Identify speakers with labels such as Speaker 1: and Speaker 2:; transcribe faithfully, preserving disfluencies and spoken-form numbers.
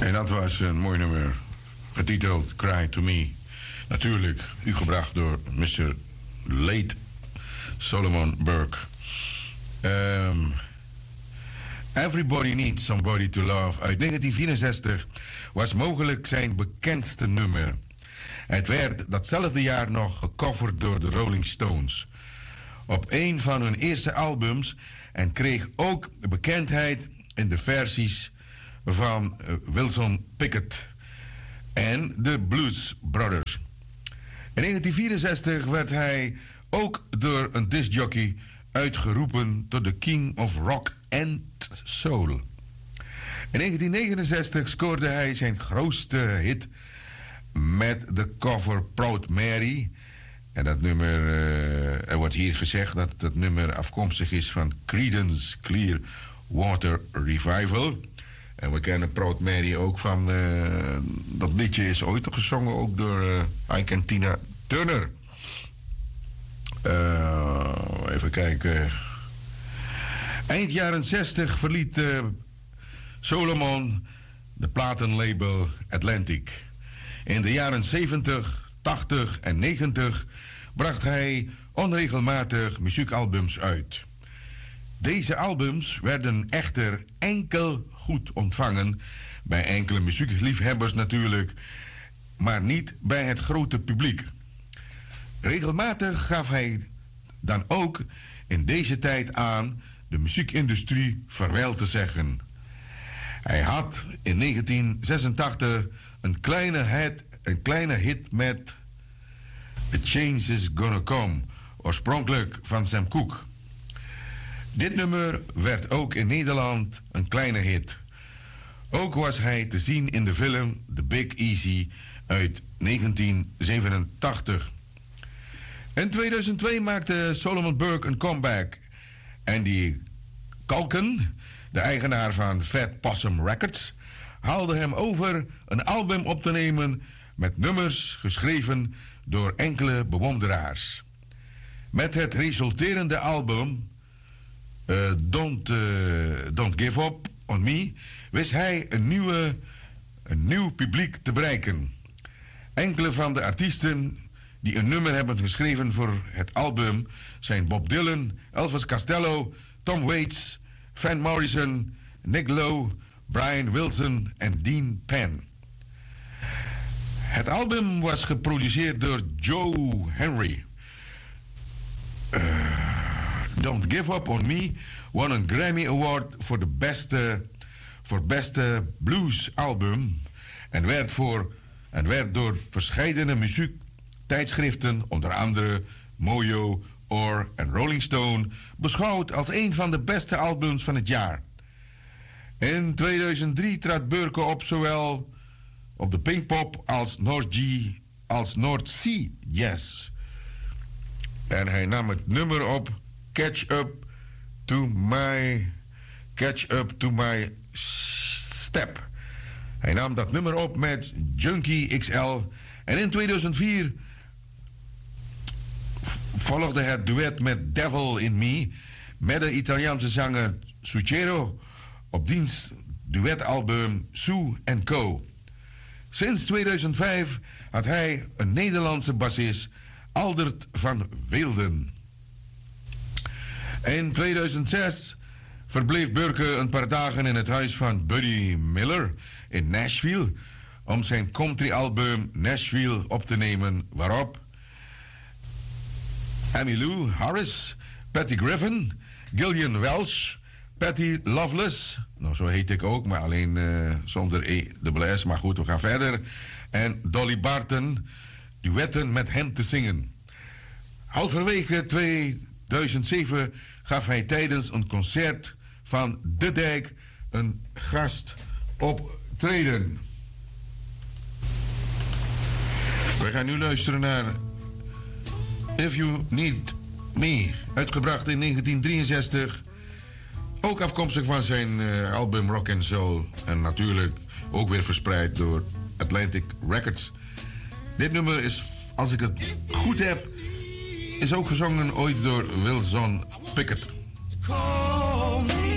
Speaker 1: En dat was een mooi nummer, getiteld Cry to Me. Natuurlijk, u gebracht door mister Late Solomon Burke. Um, Everybody Needs Somebody to Love uit negentien vierenzestig was mogelijk zijn bekendste nummer. Het werd datzelfde jaar nog gecoverd door de Rolling Stones op een van hun eerste albums en kreeg ook bekendheid in de versies van Wilson Pickett en de Blues Brothers. In negentien vierenzestig werd hij ook door een discjockey uitgeroepen tot de King of Rock and Soul. In negentien negenenzestig scoorde hij zijn grootste hit met de cover Proud Mary. En dat nummer, uh, er wordt hier gezegd dat dat nummer afkomstig is van Creedence Clearwater Revival. En we kennen Proud Mary ook van, uh, dat liedje is ooit gezongen ook door uh, Ike en Tina Turner. Uh, even kijken. Eind jaren zestig verliet uh, Solomon de platenlabel Atlantic. In de jaren zeventig, tachtig en negentig bracht hij onregelmatig muziekalbums uit. Deze albums werden echter enkel goed ontvangen bij enkele muziekliefhebbers natuurlijk, maar niet bij het grote publiek. Regelmatig gaf hij dan ook in deze tijd aan de muziekindustrie vaarwel te zeggen. Hij had in negentien zesentachtig een kleine hit, een kleine hit met A Change Is Gonna Come, oorspronkelijk van Sam Cooke. Dit nummer werd ook in Nederland een kleine hit. Ook was hij te zien in de film The Big Easy uit negentien zevenentachtig. In tweeduizend twee maakte Solomon Burke een comeback. Andy Kalken, de eigenaar van Fat Possum Records, haalde hem over een album op te nemen met nummers geschreven door enkele bewonderaars. Met het resulterende album uh, Don't, uh, Don't Give Up On Me wist hij een, nieuwe, een nieuw publiek te bereiken. Enkele van de artiesten die een nummer hebben geschreven voor het album zijn Bob Dylan, Elvis Costello, Tom Waits, Van Morrison, Nick Lowe, Brian Wilson en Dean Penn. Het album was geproduceerd door Joe Henry. Uh, Don't Give Up On Me won een Grammy Award voor de beste, voor beste bluesalbum en werd, voor, en werd door verscheidene muziektijdschriften, onder andere Mojo, Or en Rolling Stone, beschouwd als een van de beste albums van het jaar. In tweeduizend drie trad Burke op zowel op de Pinkpop als North, G, als North Sea Jazz. En hij nam het nummer op Catch Up to My Catch Up to My Step. Hij nam dat nummer op met Junkie X L en in tweeduizend vier volgde het duet met Devil in Me met de Italiaanse zanger Suchero op diens duetalbum Sue and Co. Sinds tweeduizend vijf had hij een Nederlandse bassist, Aldert van Weelden. In tweeduizend zes verbleef Burke een paar dagen in het huis van Buddy Miller in Nashville om zijn countryalbum Nashville op te nemen, waarop Emmylou Harris, Patty Griffin, Gillian Welch, Patty Loveless, nou zo heet ik ook, maar alleen uh, zonder E, dubbele S, maar goed, we gaan verder. En Dolly Parton duetten met hem te zingen. Halverwege tweeduizend zeven gaf hij tijdens een concert van De Dijk een gastoptreden. We gaan nu luisteren naar If You Need Me, uitgebracht in negentien drieënzestig. Ook afkomstig van zijn uh, album Rock and Soul. En natuurlijk ook weer verspreid door Atlantic Records. Dit nummer is, als ik het goed heb, is ook gezongen ooit door Wilson Pickett. Call me.